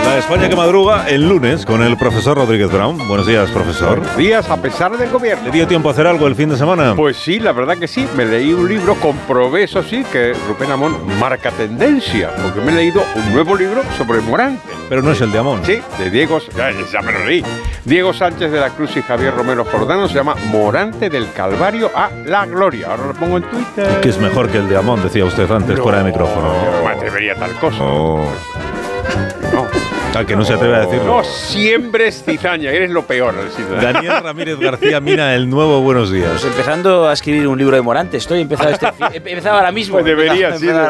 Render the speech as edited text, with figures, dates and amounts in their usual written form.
La España que madruga el lunes con el profesor Rodríguez Brown. Buenos días, profesor. Buenos días, a pesar del gobierno. ¿Le dio tiempo a hacer algo el fin de semana? Pues sí, la verdad que sí. Me leí un libro, comprobé, eso sí, que Rubén Amón marca tendencia, porque me he leído un nuevo libro sobre Morante. Pero no es el de Amón. Sí, de Diego, ya me lo leí. Diego Sánchez de la Cruz y Javier Romero Jordano, se llama Morante del Calvario a la Gloria. Ahora lo pongo en Twitter. Que es mejor que el de Amón, decía usted antes, fuera de micrófono. No me atrevería a tal cosa. No. Que no se atreve a decirlo. No siembres cizaña, eres lo peor. Daniel Ramírez García Mina, el nuevo Buenos Días. Pues empezando a escribir un libro de Morante. He empezado ahora mismo. Pues debería, sí.